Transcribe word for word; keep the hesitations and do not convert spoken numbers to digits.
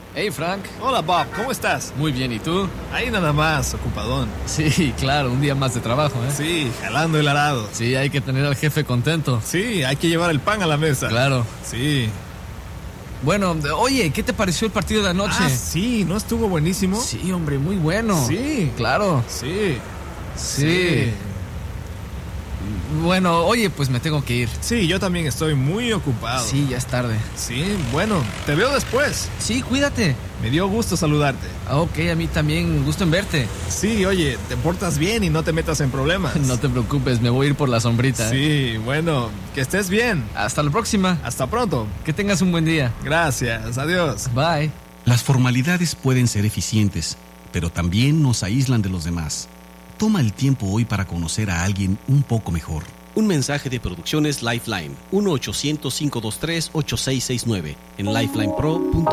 Hey, Frank. Hola, Bob, ¿cómo estás? Muy bien, ¿y tú? Ahí nada más, ocupadón. Sí, claro, un día más de trabajo, ¿eh? Sí, jalando el arado. Sí, hay que tener al jefe contento. Sí, hay que llevar el pan a la mesa. Claro. Sí. Bueno, oye, ¿qué te pareció el partido de anoche? Ah, sí, ¿no estuvo buenísimo? Sí, hombre, muy bueno. Sí. Claro. Sí. Sí. Sí. Bueno, oye, pues me tengo que ir. Sí, yo también estoy muy ocupado. Sí, ya es tarde. Sí, bueno, te veo después. Sí, cuídate. Me dio gusto saludarte. Ah, ok, a mí también, gusto en verte. Sí, oye, te portas bien y no te metas en problemas. No te preocupes, me voy a ir por la sombrita. Sí, bueno, que estés bien. Hasta la próxima. Hasta pronto. Que tengas un buen día. Gracias, adiós. Bye. Las formalidades pueden ser eficientes, pero también nos aíslan de los demás. Toma el tiempo hoy para conocer a alguien un poco mejor. Un mensaje de Producciones Lifeline, uno ochocientos, cinco dos tres, ocho seis seis nueve, en lifeline pro punto com.